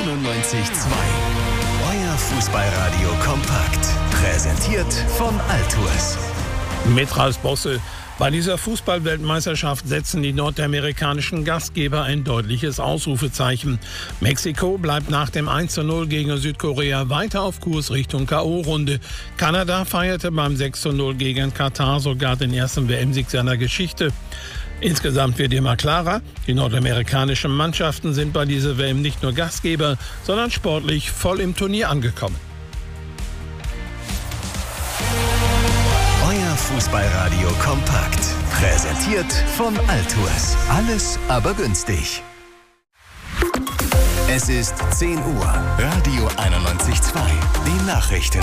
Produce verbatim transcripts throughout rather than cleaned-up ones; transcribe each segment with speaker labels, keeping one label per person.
Speaker 1: einundneunzig Komma zwei. Euer Fußballradio kompakt. Präsentiert von Altours.
Speaker 2: Mit Ralf Bosse. Bei dieser Fußballweltmeisterschaft setzen die nordamerikanischen Gastgeber ein deutliches Ausrufezeichen. Mexiko bleibt nach dem eins zu null gegen Südkorea weiter auf Kurs Richtung K O-Runde. Kanada feierte beim sechs zu null gegen Katar sogar den ersten W M-Sieg seiner Geschichte. Insgesamt wird immer klarer, die nordamerikanischen Mannschaften sind bei dieser W M nicht nur Gastgeber, sondern sportlich voll im Turnier angekommen.
Speaker 1: Fußballradio kompakt. Präsentiert von Altours. Alles aber günstig. Es ist zehn Uhr. Radio einundneunzig Komma zwei. Die Nachrichten.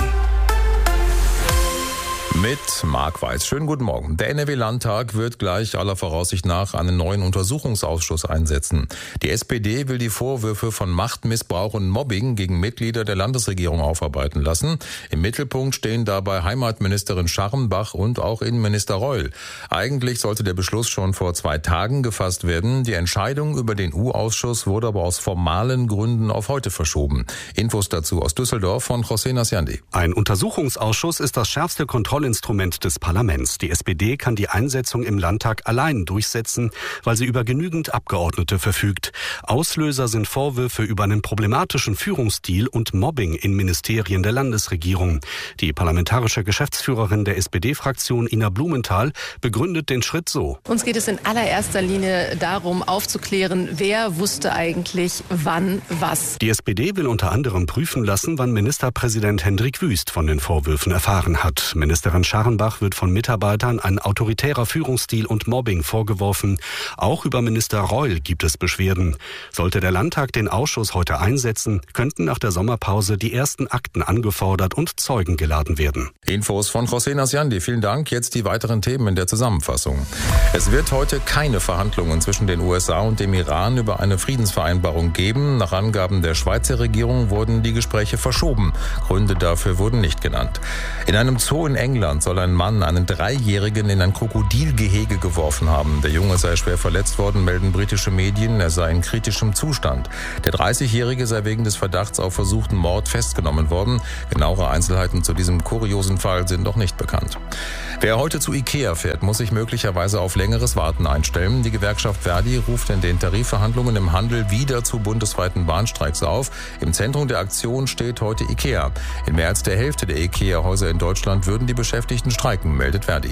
Speaker 3: Mit Marc Weiß. Schönen guten Morgen. Der N R W-Landtag wird gleich aller Voraussicht nach einen neuen Untersuchungsausschuss einsetzen. Die S P D will die Vorwürfe von Machtmissbrauch und Mobbing gegen Mitglieder der Landesregierung aufarbeiten lassen. Im Mittelpunkt stehen dabei Heimatministerin Scharrenbach und auch Innenminister Reul. Eigentlich sollte der Beschluss schon vor zwei Tagen gefasst werden. Die Entscheidung über den U-Ausschuss wurde aber aus formalen Gründen auf heute verschoben. Infos dazu aus Düsseldorf von José Nasciandi.
Speaker 4: Ein Untersuchungsausschuss ist das schärfste Kontrollinstrument des Parlaments. Die S P D kann die Einsetzung im Landtag allein durchsetzen, weil sie über genügend Abgeordnete verfügt. Auslöser sind Vorwürfe über einen problematischen Führungsstil und Mobbing in Ministerien der Landesregierung. Die parlamentarische Geschäftsführerin der S P D-Fraktion Ina Blumenthal begründet den Schritt so.
Speaker 5: Uns geht es in allererster Linie darum, aufzuklären, wer wusste eigentlich wann was.
Speaker 4: Die S P D will unter anderem prüfen lassen, wann Ministerpräsident Hendrik Wüst von den Vorwürfen erfahren hat. Ministerin Scharrenbach wird von Mitarbeitern ein autoritärer Führungsstil und Mobbing vorgeworfen. Auch über Minister Reul gibt es Beschwerden. Sollte der Landtag den Ausschuss heute einsetzen, könnten nach der Sommerpause die ersten Akten angefordert und Zeugen geladen werden.
Speaker 3: Infos von José Nasciandi. Vielen Dank. Jetzt die weiteren Themen in der Zusammenfassung. Es wird heute keine Verhandlungen zwischen den U S A und dem Iran über eine Friedensvereinbarung geben. Nach Angaben der Schweizer Regierung wurden die Gespräche verschoben. Gründe dafür wurden nicht genannt. In einem Zoo in England soll ein Mann einen Dreijährigen in ein Krokodilgehege geworfen haben. Der Junge sei schwer verletzt worden, melden britische Medien. Er sei in kritischem Zustand. Der dreißigjährige sei wegen des Verdachts auf versuchten Mord festgenommen worden. Genauere Einzelheiten zu diesem kuriosen Fall sind noch nicht bekannt. Wer heute zu Ikea fährt, muss sich möglicherweise auf längeres Warten einstellen. Die Gewerkschaft Verdi ruft in den Tarifverhandlungen im Handel wieder zu bundesweiten Bahnstreiks auf. Im Zentrum der Aktion steht heute Ikea. In mehr als der Hälfte der Ikea-Häuser in Deutschland würden die Beschäftigten streiken, meldet Verdi.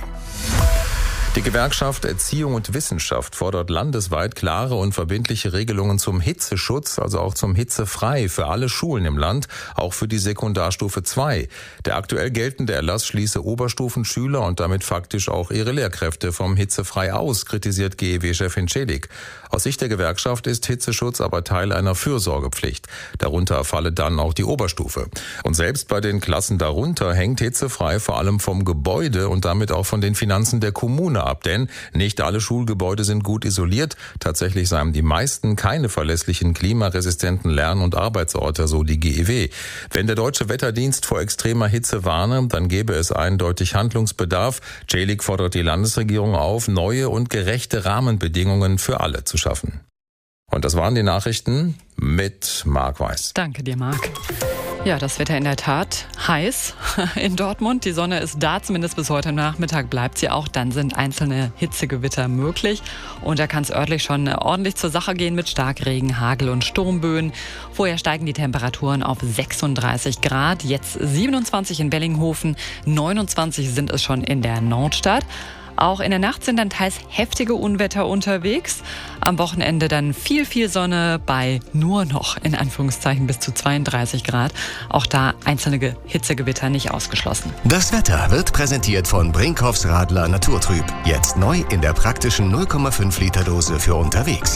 Speaker 3: Die Gewerkschaft Erziehung und Wissenschaft fordert landesweit klare und verbindliche Regelungen zum Hitzeschutz, also auch zum Hitzefrei für alle Schulen im Land, auch für die Sekundarstufe zwei. Der aktuell geltende Erlass schließe Oberstufenschüler und damit faktisch auch ihre Lehrkräfte vom Hitzefrei aus, kritisiert G E W-Chefin Schelig. Aus Sicht der Gewerkschaft ist Hitzeschutz aber Teil einer Fürsorgepflicht. Darunter falle dann auch die Oberstufe. Und selbst bei den Klassen darunter hängt Hitzefrei vor allem vom Gebäude und damit auch von den Finanzen der Kommune ab, denn nicht alle Schulgebäude sind gut isoliert. Tatsächlich seien die meisten keine verlässlichen klimaresistenten Lern- und Arbeitsorte, so die G E W. Wenn der Deutsche Wetterdienst vor extremer Hitze warne, dann gäbe es eindeutig Handlungsbedarf. Celik fordert die Landesregierung auf, neue und gerechte Rahmenbedingungen für alle zu schaffen. Und das waren die Nachrichten mit Marc Weiß.
Speaker 6: Danke dir, Marc. Ja, das Wetter in der Tat heiß in Dortmund. Die Sonne ist da, zumindest bis heute Nachmittag bleibt sie auch. Dann sind einzelne Hitzegewitter möglich. Und da kann es örtlich schon ordentlich zur Sache gehen mit Starkregen, Hagel und Sturmböen. Vorher steigen die Temperaturen auf sechsunddreißig Grad. Jetzt siebenundzwanzig in Bellinghofen, neunundzwanzig sind es schon in der Nordstadt. Auch in der Nacht sind dann teils heftige Unwetter unterwegs. Am Wochenende dann viel, viel Sonne bei nur noch, in Anführungszeichen, bis zu zweiunddreißig Grad. Auch da einzelne Hitzegewitter nicht ausgeschlossen.
Speaker 1: Das Wetter wird präsentiert von Brinkhoffs Radler Naturtrüb. Jetzt neu in der praktischen null Komma fünf Liter Dose für unterwegs.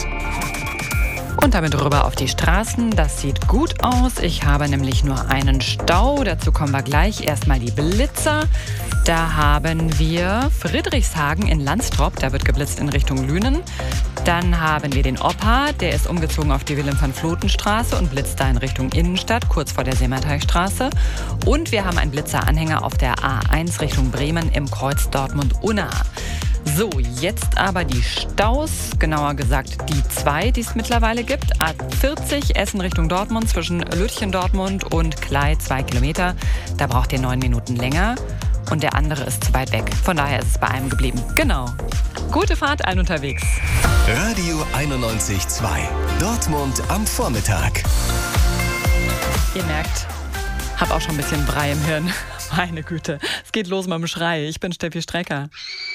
Speaker 6: Und damit rüber auf die Straßen. Das sieht gut aus. Ich habe nämlich nur einen Stau. Dazu kommen wir gleich. Erstmal die Blitzer. Da haben wir Friedrichshagen in Landstrop. Da wird geblitzt in Richtung Lünen. Dann haben wir den Opa. Der ist umgezogen auf die Wilhelm-van-Vloten-Straße und blitzt da in Richtung Innenstadt, kurz vor der Seemateichstraße. Und wir haben einen Blitzeranhänger auf der A eins Richtung Bremen im Kreuz Dortmund-Unna. So, jetzt aber die Staus, genauer gesagt die zwei, die es mittlerweile gibt. A vierzig Essen Richtung Dortmund zwischen Lütchen Dortmund und Klei, zwei Kilometer. Da braucht ihr neun Minuten länger und der andere ist zu weit weg. Von daher ist es bei einem geblieben. Genau. Gute Fahrt, allen unterwegs.
Speaker 1: Radio einundneunzig Komma zwei. Dortmund am Vormittag.
Speaker 6: Ihr merkt, hab auch schon ein bisschen Brei im Hirn. Meine Güte, es geht los mit dem Schrei. Ich bin Steffi Strecker.